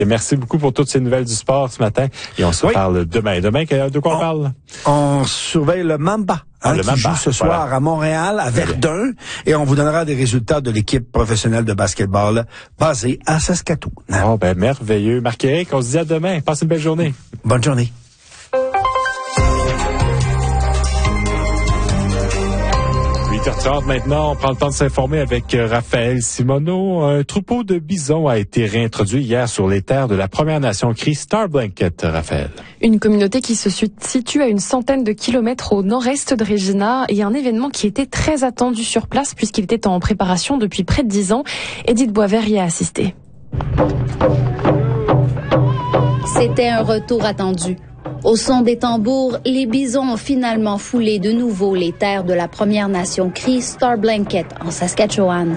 Et merci beaucoup pour toutes ces nouvelles du sport ce matin. Et on se parle demain. Demain, de quoi on parle? On surveille le Mamba. Le qui Mamba, joue ce soir à Montréal, à Verdun, et on vous donnera des résultats de l'équipe professionnelle de basketball basée à Saskatoon. Oh, merveilleux. Marc-Éric, on se dit à demain. Passe une belle journée. Bonne journée. 8h30 maintenant, on prend le temps de s'informer avec Raphaël Simoneau. Un troupeau de bisons a été réintroduit hier sur les terres de la Première Nation Cree Star Blanket, Raphaël. Une communauté qui se situe à une centaine de kilomètres au nord-est de Regina et un événement qui était très attendu sur place puisqu'il était en préparation depuis près de 10 ans. Edith Boisvert y a assisté. C'était un retour attendu. Au son des tambours, les bisons ont finalement foulé de nouveau les terres de la Première Nation Cree Star Blanket en Saskatchewan.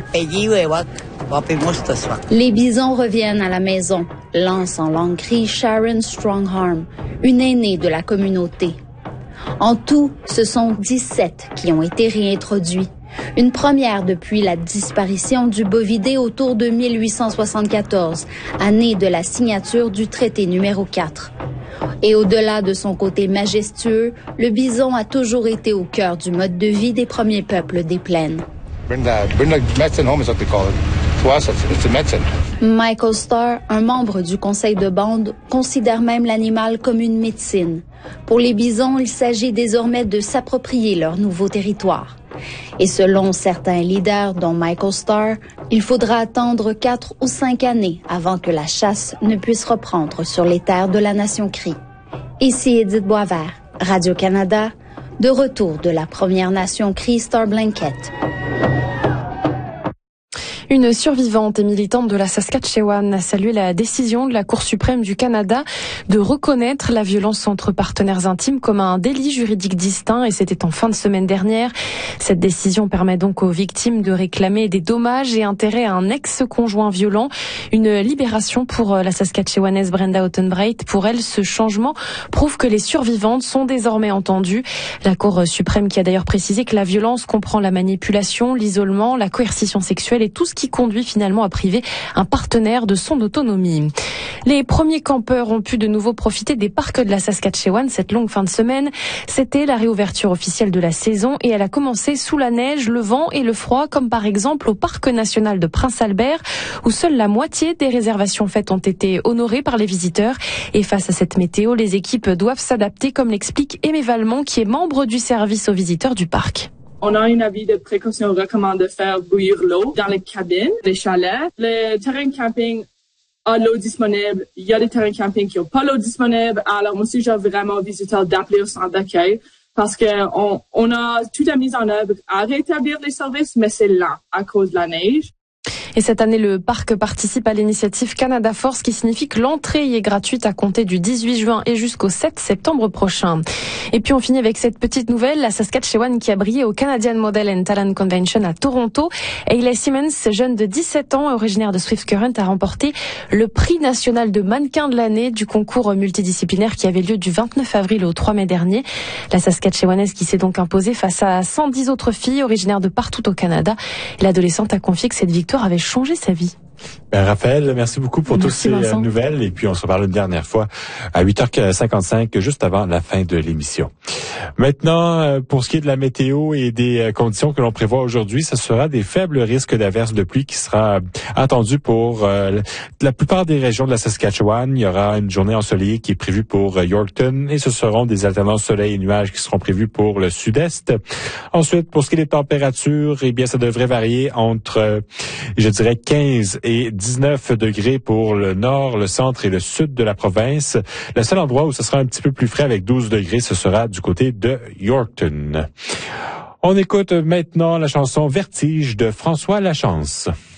Les bisons reviennent à la maison, lance en langue Cree Sharon Strongarm, une aînée de la communauté. En tout, ce sont 17 qui ont été réintroduits. Une première depuis la disparition du bovidé autour de 1874, année de la signature du traité numéro 4. Et au-delà de son côté majestueux, le bison a toujours été au cœur du mode de vie des premiers peuples des plaines. Michael Starr, un membre du conseil de bande, considère même l'animal comme une médecine. Pour les bisons, il s'agit désormais de s'approprier leur nouveau territoire. Et selon certains leaders, dont Michael Starr, il faudra attendre 4 ou 5 années avant que la chasse ne puisse reprendre sur les terres de la nation Cree. Ici Edith Boisvert, Radio-Canada, de retour de la Première Nation Cree Star Blanket. Une survivante et militante de la Saskatchewan a salué la décision de la Cour suprême du Canada de reconnaître la violence entre partenaires intimes comme un délit juridique distinct, et c'était en fin de semaine dernière. Cette décision permet donc aux victimes de réclamer des dommages et intérêts à un ex-conjoint violent. Une libération pour la Saskatchewanaise Brenda Ottenbreit. Pour elle, ce changement prouve que les survivantes sont désormais entendues. La Cour suprême qui a d'ailleurs précisé que la violence comprend la manipulation, l'isolement, la coercition sexuelle et tout ce qui conduit finalement à priver un partenaire de son autonomie. Les premiers campeurs ont pu de nouveau profiter des parcs de la Saskatchewan cette longue fin de semaine. C'était la réouverture officielle de la saison et elle a commencé sous la neige, le vent et le froid, comme par exemple au parc national de Prince-Albert, où seule la moitié des réservations faites ont été honorées par les visiteurs. Et face à cette météo, les équipes doivent s'adapter, comme l'explique Aimé Valmont, qui est membre du service aux visiteurs du parc. On a un avis de précaution, on recommande de faire bouillir l'eau dans les cabines, les chalets. Le terrain de camping a l'eau disponible. Il y a des terrains de camping qui n'ont pas l'eau disponible. Alors, moi, suggère vraiment aux visiteurs d'appeler au centre d'accueil parce que on a tout à mise en œuvre à rétablir les services, mais c'est lent à cause de la neige. Et cette année, le parc participe à l'initiative Canada Force, qui signifie que l'entrée y est gratuite à compter du 18 juin et jusqu'au 7 septembre prochain. Et puis on finit avec cette petite nouvelle, la Saskatchewan qui a brillé au Canadian Model and Talent Convention à Toronto. Hayley Simmons, jeune de 17 ans, originaire de Swift Current, a remporté le prix national de mannequin de l'année du concours multidisciplinaire qui avait lieu du 29 avril au 3 mai dernier. La Saskatchewanaise qui s'est donc imposée face à 110 autres filles originaires de partout au Canada. Et l'adolescente a confié que cette victoire avait changé sa vie. Raphaël, merci beaucoup pour toutes ces nouvelles. Et puis, on se reparle une dernière fois à 8h55, juste avant la fin de l'émission. Maintenant, pour ce qui est de la météo et des conditions que l'on prévoit aujourd'hui, ce sera des faibles risques d'averses de pluie qui sera attendu pour la plupart des régions de la Saskatchewan. Il y aura une journée ensoleillée qui est prévue pour Yorkton et ce seront des alternances soleil et nuages qui seront prévus pour le sud-est. Ensuite, pour ce qui est des températures, eh bien, ça devrait varier entre, je dirais, 15 et 19 degrés pour le nord, le centre et le sud de la province. Le seul endroit où ce sera un petit peu plus frais avec 12 degrés, ce sera du côté de Yorkton. On écoute maintenant la chanson Vertige de François Lachance.